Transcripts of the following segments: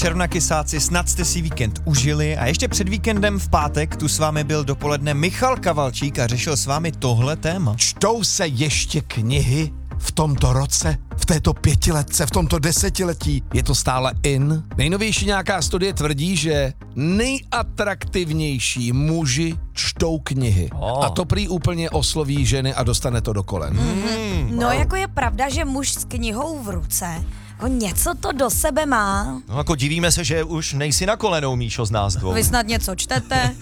Červnakysáci, snad jste si víkend užili a ještě před víkendem v pátek tu s vámi byl dopoledne Michal Kavalčík a řešil s vámi tohle téma. Čtou se ještě knihy v tomto roce, v této pětiletce, v tomto desetiletí? Je to stále in? Nejnovější nějaká studie tvrdí, že nejatraktivnější muži čtou knihy. A to prý úplně osloví ženy a dostane to do kolen. No jako je pravda, že muž s knihou v ruce něco to do sebe má. No jako divíme se, že už nejsi na kolenou, Míšo, z nás dvou. Vy snad něco čtete?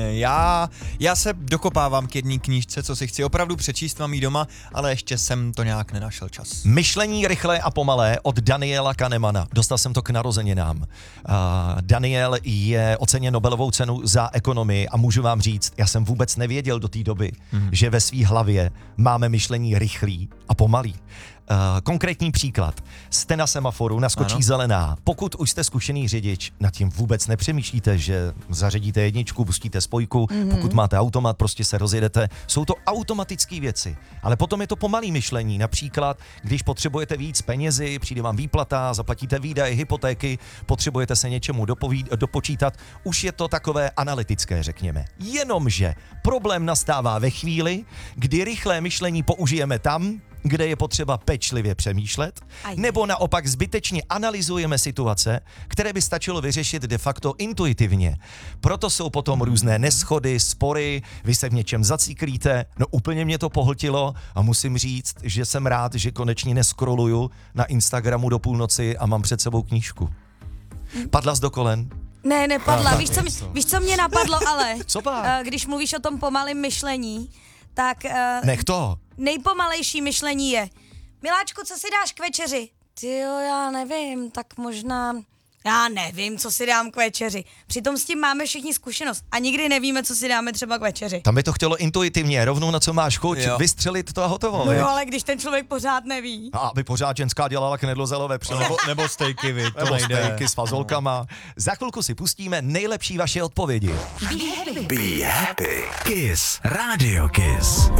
Já se dokopávám k jedné knížce, co si chci opravdu přečíst, mám jí doma, ale ještě jsem to nějak nenašel čas. Myšlení rychlé a pomalé od Daniela Kahnemana. Dostal jsem to k narozeninám. Daniel je oceněn Nobelovou cenu za ekonomii a můžu vám říct, já jsem vůbec nevěděl do té doby, že ve své hlavě máme myšlení rychlý a pomalý. Konkrétní příklad. Jste na semaforu, naskočí zelená. Pokud už jste zkušený řidič, nad tím vůbec nepřemýšlíte, že zařadíte jedničku, pustíte spojku, pokud máte automat, prostě se rozjedete. Jsou to automatické věci, ale potom je to pomalý myšlení. Například, když potřebujete víc penězi, přijde vám výplata, zaplatíte výdaje, hypotéky, potřebujete se něčemu dopočítat, už je to takové analytické, řekněme. Jenomže problém nastává ve chvíli, kdy rychlé myšlení použijeme tam, kde je potřeba pečlivě přemýšlet, nebo naopak zbytečně analyzujeme situace, které by stačilo vyřešit de facto intuitivně. Proto jsou potom různé neshody, spory, vy se v něčem zacíklíte, no úplně mě to pohltilo a musím říct, že jsem rád, že konečně neskroluju na Instagramu do půlnoci a mám před sebou knížku. Padla jsi do kolen? Ne, nepadla. Víš, co mě napadlo, ale Co pak? když mluvíš o tom pomalém myšlení, tak Nech to. nejpomalejší myšlení je: Miláčku, co si dáš k večeři? Tyjo, já nevím, tak možná... Já nevím, co si dám k večeři. Přitom s tím máme všichni zkušenost a nikdy nevíme, co si dáme třeba k večeři. Tam by to chtělo intuitivně, rovnou na co máš chuť, vystřelit to a hotovo. No jo, ale když ten člověk pořád neví. A aby pořád ženská dělala knedlozelové vepřo. Nebo stejky, vy, to Nebo nejde. stejky s fazolkama. Za chvilku si pustíme nejlepší vaše odpovědi. Be happy. Kiss. Radio Kiss.